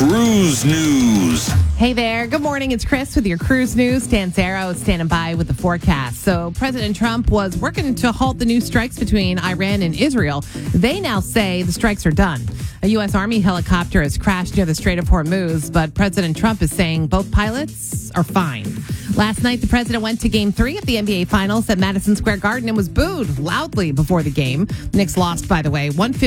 Cruise News. Hey there. Good morning. It's Chris with your Cruise News. Dan Zero standing by with the forecast. So President Trump was working to halt the new strikes between Iran and Israel. They now say the strikes are done. A U.S. Army helicopter has crashed near the Strait of Hormuz, but President Trump is saying both pilots are fine. Last night, the president went to Game 3 of the NBA Finals at Madison Square Garden and was booed loudly before the game. Knicks lost, by the way,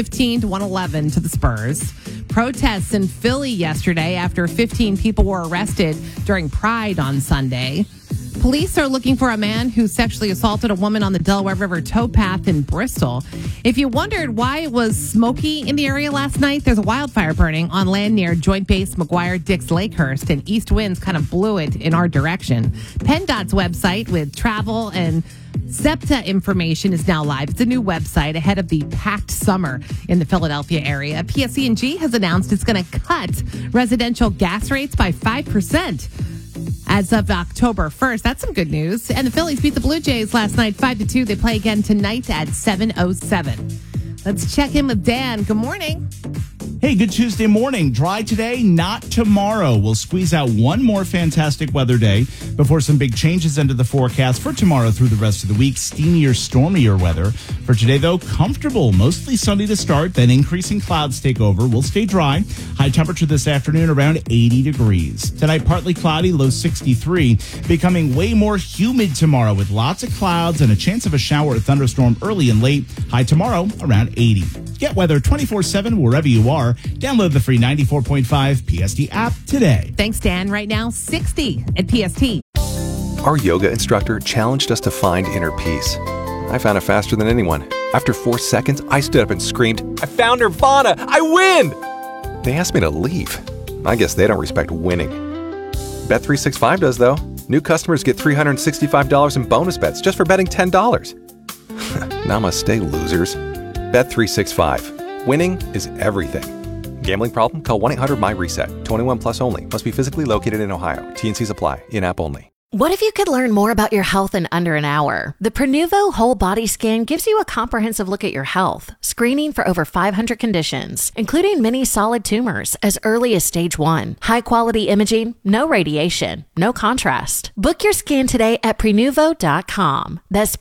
115-111 to the Spurs. Protests in Philly yesterday after 15 people were arrested during Pride on Sunday. Police are looking for a man who sexually assaulted a woman on the Delaware River towpath in Bristol. If you wondered why it was smoky in the area last night, there's a wildfire burning on land near Joint Base McGuire-Dix Lakehurst, and east winds kind of blew it in our direction. PennDOT's website with travel and SEPTA information is now live. It's a new website ahead of the packed summer in the Philadelphia area. PSE&G has announced it's going to cut residential gas rates by 5%. As of October 1st. That's some good news. And the Phillies beat the Blue Jays last night 5-2. They play again tonight at 7:07. Let's check in with Dan. Good morning. Hey, good Tuesday morning. Dry today, not tomorrow. We'll squeeze out one more fantastic weather day before some big changes into the forecast for tomorrow through the rest of the week. Steamier, stormier weather. For today, though, comfortable. Mostly sunny to start, then increasing clouds take over. We'll stay dry. High temperature this afternoon around 80 degrees. Tonight, partly cloudy, low 63. Becoming way more humid tomorrow with lots of clouds and a chance of a shower or thunderstorm early and late. High tomorrow around 80. Get weather 24/7 wherever you are. Download the free 94.5 PST app today. Thanks, Dan. Right now, 60 at PST. Our yoga instructor challenged us to find inner peace. I found it faster than anyone. After 4 seconds, I stood up and screamed, "I found Nirvana! I win!" They asked me to leave. I guess they don't respect winning. Bet365 does, though. New customers get $365 in bonus bets just for betting $10. Namaste, losers. Bet365. Winning is everything. Gambling problem? Call 1-800-MY-RESET. 21 plus only. Must be physically located in Ohio. T&Cs apply. In-app only. What if you could learn more about your health in under an hour? The Prenuvo Whole Body Scan gives you a comprehensive look at your health, screening for over 500 conditions, including many solid tumors as early as stage 1. High-quality imaging, no radiation, no contrast. Book your scan today at Prenuvo.com. That's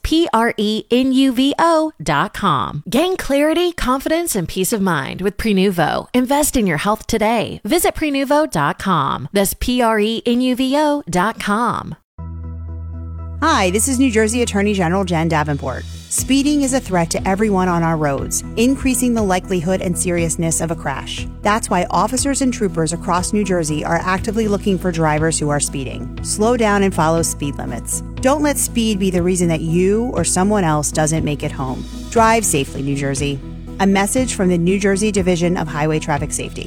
Prenuvo.com. Gain clarity, confidence, and peace of mind with Prenuvo. Invest in your health today. Visit Prenuvo.com. That's Prenuvo.com. Hi, this is New Jersey Attorney General Jen Davenport. Speeding is a threat to everyone on our roads, increasing the likelihood and seriousness of a crash. That's why officers and troopers across New Jersey are actively looking for drivers who are speeding. Slow down and follow speed limits. Don't let speed be the reason that you or someone else doesn't make it home. Drive safely, New Jersey. A message from the New Jersey Division of Highway Traffic Safety.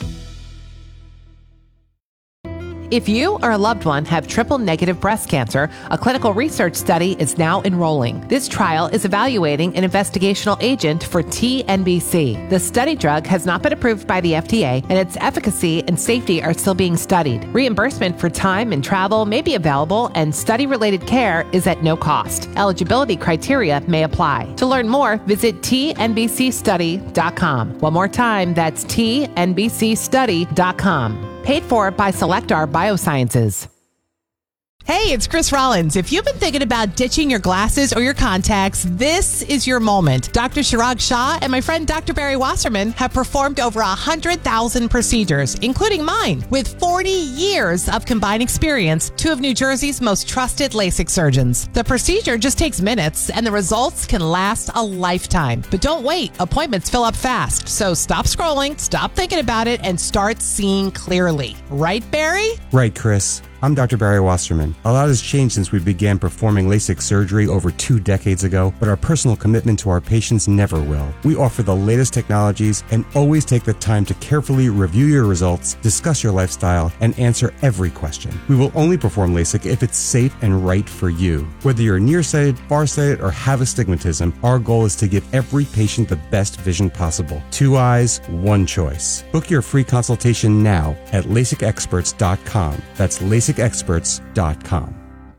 If you or a loved one have triple-negative breast cancer, a clinical research study is now enrolling. This trial is evaluating an investigational agent for TNBC. The study drug has not been approved by the FDA, and its efficacy and safety are still being studied. Reimbursement for time and travel may be available, and study-related care is at no cost. Eligibility criteria may apply. To learn more, visit tnbcstudy.com. One more time, that's tnbcstudy.com. Paid for by Selectar Biosciences. Hey, it's Chris Rollins. If you've been thinking about ditching your glasses or your contacts, this is your moment. Dr. Chirag Shah and my friend Dr. Barry Wasserman have performed over 100,000 procedures, including mine. With 40 years of combined experience, two of New Jersey's most trusted LASIK surgeons. The procedure just takes minutes, and the results can last a lifetime. But don't wait. Appointments fill up fast. So stop scrolling, stop thinking about it, and start seeing clearly. Right, Barry? Right, Chris. I'm Dr. Barry Wasserman. A lot has changed since we began performing LASIK surgery over 2 decades ago, but our personal commitment to our patients never will. We offer the latest technologies and always take the time to carefully review your results, discuss your lifestyle, and answer every question. We will only perform LASIK if it's safe and right for you. Whether you're nearsighted, farsighted, or have astigmatism, our goal is to give every patient the best vision possible. 2 eyes, 1 choice. Book your free consultation now at LASIKexperts.com. That's LASIKexperts.com.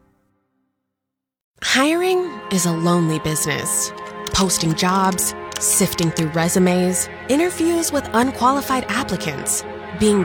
Hiring is a lonely business. Posting jobs, sifting through resumes, interviews with unqualified applicants, being